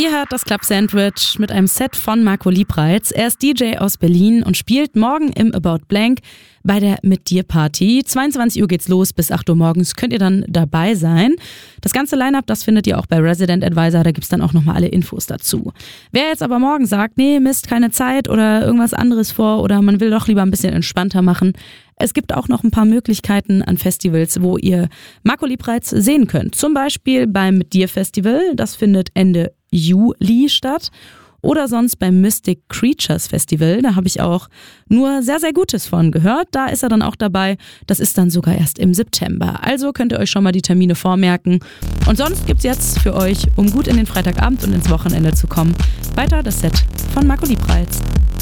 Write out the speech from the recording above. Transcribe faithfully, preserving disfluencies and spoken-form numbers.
Ihr hört das Club Sandwich mit einem Set von Marco Liebreitz. Er ist D J aus Berlin und spielt morgen im About Blank bei der Mit dir Party. zweiundzwanzig Uhr geht's los, bis acht Uhr morgens könnt ihr dann dabei sein. Das ganze Line-Up, das findet ihr auch bei Resident Advisor, da gibt's dann auch nochmal alle Infos dazu. Wer jetzt aber morgen sagt, nee, Mist, keine Zeit oder irgendwas anderes vor oder man will doch lieber ein bisschen entspannter machen, es gibt auch noch ein paar Möglichkeiten an Festivals, wo ihr Marco Liebreitz sehen könnt. Zum Beispiel beim Mit dir Festival, das findet Ende Juli statt. Oder sonst beim Mystic Creatures Festival, da habe ich auch nur sehr, sehr Gutes von gehört. Da ist er dann auch dabei. Das ist dann sogar erst im September. Also könnt ihr euch schon mal die Termine vormerken. Und sonst gibt's jetzt für euch, um gut in den Freitagabend und ins Wochenende zu kommen, weiter das Set von Marco Liebreitz.